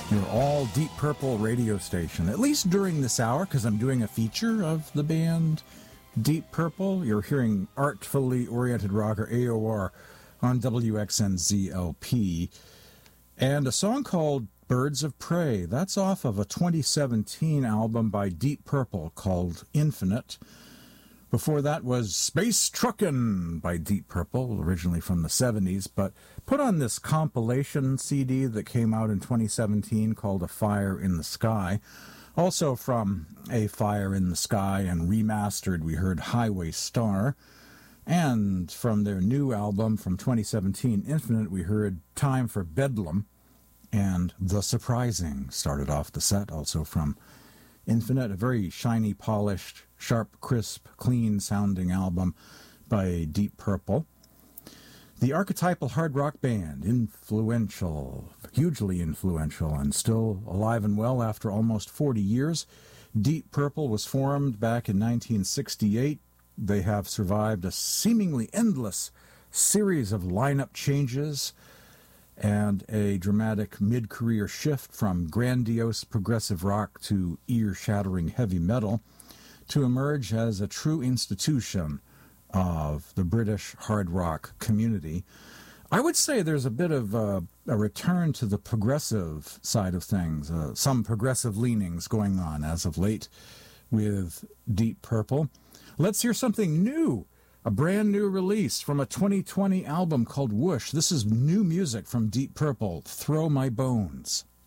your all Deep Purple radio station, at least during this hour, because I'm doing a feature of the band Deep Purple. You're hearing Artfully Oriented Rock, or AOR, on WXNZLP, and a song called Birds of Prey. That's off of a 2017 album by Deep Purple called Infinite. Before that was Space Truckin' by Deep Purple, originally from the 70s, but put on this compilation CD that came out in 2017 called A Fire in the Sky. Also from A Fire in the Sky and remastered, we heard Highway Star. And from their new album from 2017, Infinite, we heard Time for Bedlam and The Surprising started off the set, also from Infinite, a very shiny, polished, sharp, crisp, clean-sounding album by Deep Purple. The archetypal hard rock band, influential, hugely influential, and still alive and well after almost 40 years. Deep Purple was formed back in 1968. They have survived a seemingly endless series of lineup changes and a dramatic mid-career shift from grandiose progressive rock to ear-shattering heavy metal to emerge as a true institution of the British hard rock community. I would say there's a bit of a return to the progressive side of things, some progressive leanings going on as of late with Deep Purple. Let's hear something new. A brand new release from a 2020 album called Whoosh. This is new music from Deep Purple, Throw My Bones.